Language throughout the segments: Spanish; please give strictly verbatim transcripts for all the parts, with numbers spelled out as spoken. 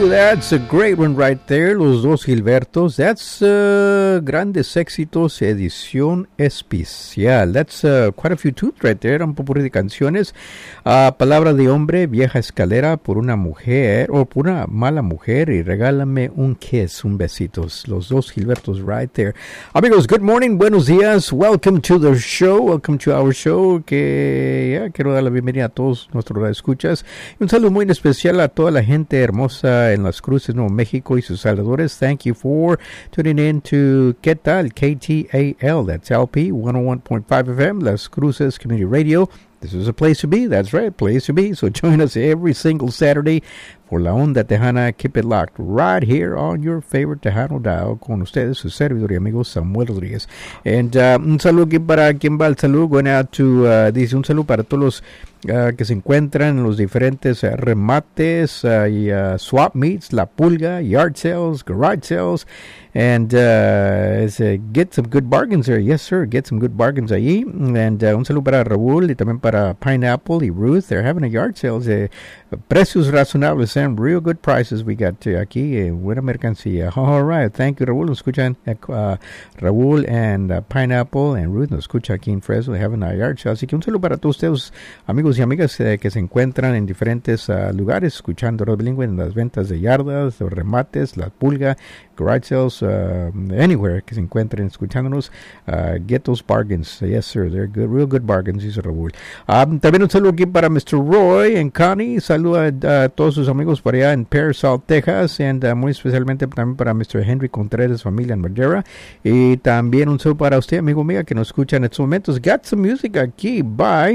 Ooh, that's a great one right there. Los dos Gilbertos. That's uh, Grandes Éxitos edición especial. That's uh, quite a few tunes right there. Un popurrí de canciones. Uh, Palabra de hombre, vieja escalera, por una mujer o por una mala mujer y regálame un kiss, un besitos. Los dos Gilbertos right there. Amigos, good morning, buenos días. Welcome to the show. Welcome to our show. Que yeah, quiero dar la bienvenida a todos nuestros escuchas. Un saludo muy especial a toda la gente hermosa en Las Cruces, Nuevo México y sus alrededores. Thank you for tuning in to ¿Qué tal? K T A L, that's L P one oh one point five F M, Las Cruces Community Radio. This is a place to be, that's right, place to be. So join us every single Saturday for La Onda Tejana. Keep it locked right here on your favorite Tejano dial. Con ustedes, su servidor y amigo Samuel Rodríguez. And uh, un saludo aquí para quien va el saludo. Going out to, uh, dice un saludo para todos los Uh, que se encuentran en los diferentes uh, remates uh, y uh, swap meets, La Pulga, yard sales, garage sales, and uh, uh, get some good bargains there. Yes, sir, get some good bargains ahí. And uh, un saludo para Raúl y también para Pineapple y Ruth. They're having a yard sales. Uh, precios razonables and real good prices we got uh, aquí. Uh, buena mercancía. All right, thank you, Raúl. Nos escuchan uh, Raúl and uh, Pineapple and Ruth. Nos escucha aquí en Fresno. They're having a yard sale. Así que un saludo para todos ustedes, amigos y amigas eh, que se encuentran en diferentes uh, lugares escuchando Radio Bilingüe en las ventas de yardas, los remates, La Pulga, garage sales, uh, anywhere que se encuentren escuchándonos. Uh, get those bargains. Yes, sir, they're good, real good bargains, dice Raúl. Um, también un saludo aquí para mister Roy en Connie. Saluda a uh, todos sus amigos por allá en Pearsall, Texas, y uh, muy especialmente también para mister Henry Contreras, familia en Madera. Y también un saludo para usted, amigo mío, que nos escucha en estos momentos. Got some music aquí by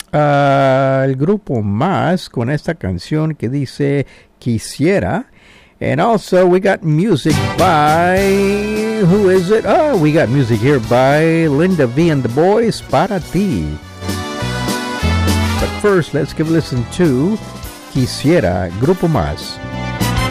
Uh, el grupo Más con esta canción que dice Quisiera. And also we got music by, who is it? Oh, we got music here by Linda V and the Boys, Para Ti. But first, let's give a listen to Quisiera, Grupo Más.